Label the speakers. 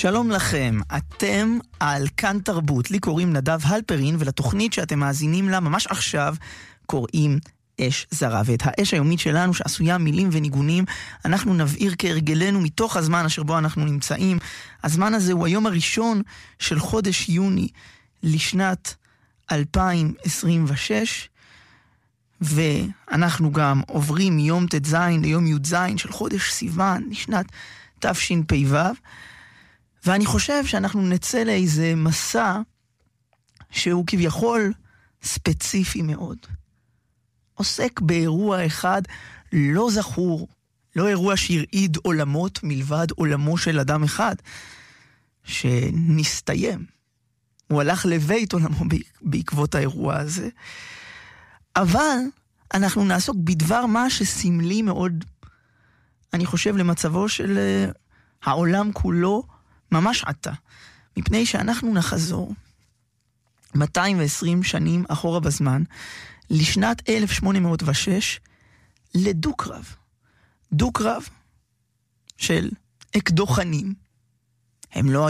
Speaker 1: שלום לכם, אתם על כאן תרבות. לי קוראים נדב הלפרין, ולתוכנית שאתם מאזינים לה ממש עכשיו קוראים אש זרה. ואת האש היומית שלנו שעשויה מילים וניגונים אנחנו נבעיר כהרגלנו מתוך הזמן אשר בו אנחנו נמצאים. הזמן הזה הוא היום הראשון של חודש יוני לשנת 2026, ואנחנו גם עוברים מיום ט"ז ליום י"ז של חודש סיוון לשנת תשפ"ו, ואני חושב שאנחנו נצא לאיזה מסע שהוא כביכול ספציפי מאוד. עוסק באירוע אחד לא זכור, לא אירוע שירעיד עולמות מלבד עולמו של אדם אחד שנסתיים. הוא הלך לבית עולמו בעקבות האירוע הזה. אבל אנחנו נעסוק בדבר מה שסמלי מאוד, אני חושב, למצבו של העולם כולו ממש עתה. מפני שאנחנו נחזור 220 שנים אחורה בזמן, לשנת 1806, לדו-קרב. דו-קרב של אקדוחנים. הם לא